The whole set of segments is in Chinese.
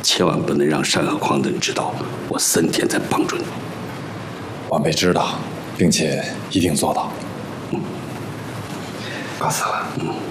千万不能让山河匡等知道我森田在帮助你。 晚辈知道，并且一定做到。告辞了。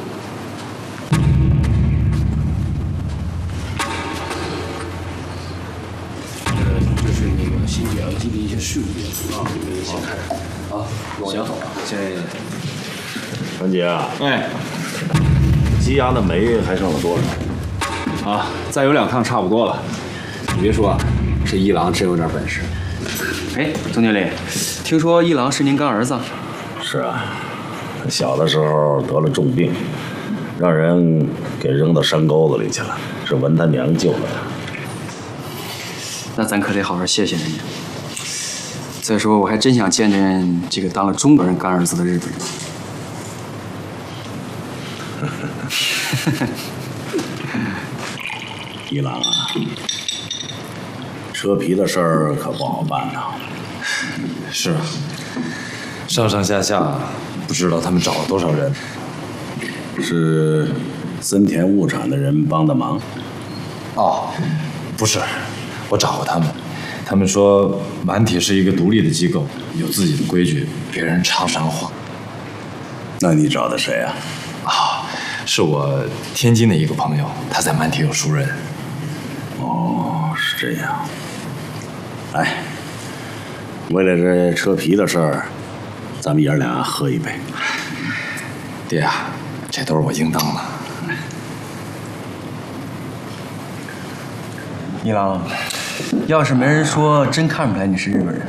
这是那个新表记的一些事务啊，你们先看看啊。行，这传杰啊， 哎， 积压的煤还剩了多少？ 啊，再有2趟差不多了。你别说，这一郎真有点本事。 哎，总经理，听说一郎是您干儿子？ 是啊，他小的时候得了重病，让人给扔到山沟子里去了，是文他娘救了他。 那咱可得好好谢谢人家。再说，我还真想见见这个当了中国人干儿子的日本人。 一郎啊，车皮的事儿可不好办呐。 是啊，上上下下不知道他们找了多少人。 是森田物产的人帮的忙？ 哦，不是，我找过他们，他们说满铁是一个独立的机构，有自己的规矩，别人插不上话。 那你找的谁啊？ 啊，是我天津的一个朋友，他在满铁有熟人。 哦，是这样。哎，为了这车皮的事儿，咱们爷儿俩喝一杯。 爹啊，这都是我应当的。 一郎，要是没人说，真看不出来你是日本人。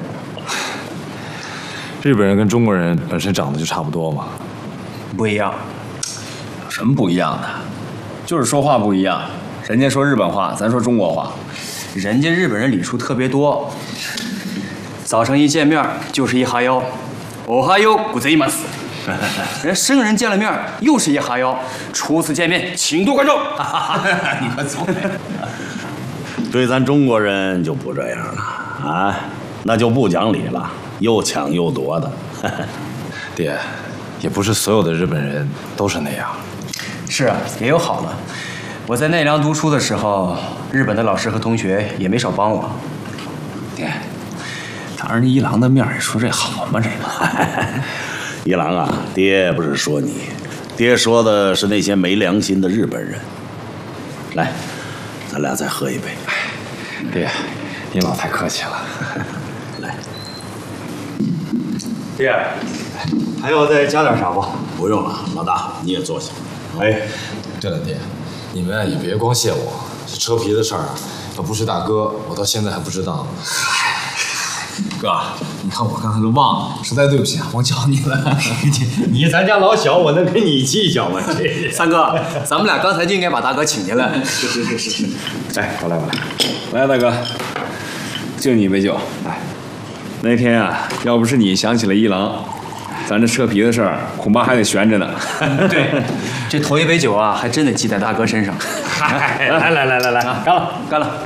日本人跟中国人本身长得就差不多嘛。 不一样。 有什么不一样的？就是说话不一样。人家说日本话，咱说中国话。 人家日本人礼数特别多，早上一见面就是一哈腰，おはようございます。人生人见了面又是一哈腰，初次见面请多关照。 你可聪明。 对咱中国人就不这样了啊，那就不讲理了，又抢又夺的。 爹，也不是所有的日本人都是那样。 是啊，也有好的。我在奈良读书的时候，日本的老师和同学也没少帮我。 爹，当着一郎的面儿说这好吗？这个。 一郎啊，爹不是说你，爹说的是那些没良心的日本人。来，咱俩再喝一杯。 爹，您老太客气了。 来， 爹，还要再加点啥不？ 不用了，老大你也坐下。 哎， 对了，爹，你们也别光谢我，这车皮的事儿啊，要不是大哥，我到现在还不知道呢。 哥，你看我刚才都忘了，实在对不起啊，我叫你了。 你咱家老小，我能跟你计较吗？这三哥，咱们俩刚才就应该把大哥请进来。 是。哎，过来。来，大哥，敬你一杯酒。来，那天啊，要不是你想起了一郎，咱这车皮的事儿恐怕还得悬着呢。 对，这头一杯酒啊，还真得记在大哥身上。 来，干了。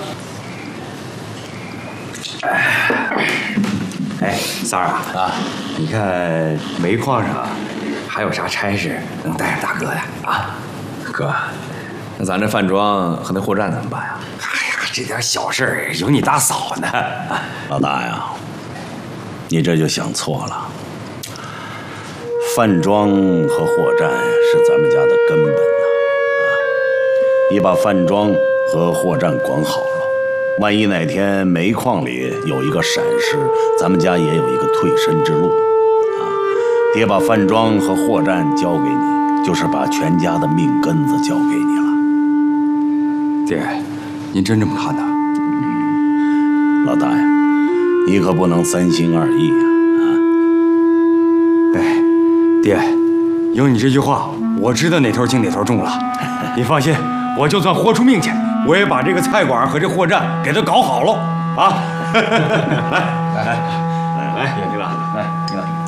哎，三儿啊，你看煤矿上还有啥差事能带着大哥的啊？ 哥，那咱这饭庄和那货站怎么办呀？ 哎呀，这点小事儿有你大嫂呢。 老大呀，你这就想错了。饭庄和货站是咱们家的根本呐，你把饭庄和货站管好了，万一哪天煤矿里有一个闪失，咱们家也有一个退身之路啊。爹把饭庄和货站交给你，就是把全家的命根子交给你了。 爹，您真这么看的？ 老大呀，你可不能三心二意啊！ 哎，爹，有你这句话，我知道哪头轻哪头重了。你放心，我就算豁出命去，我也把这个菜馆和这货站给他搞好了啊！来，你了，来，你了。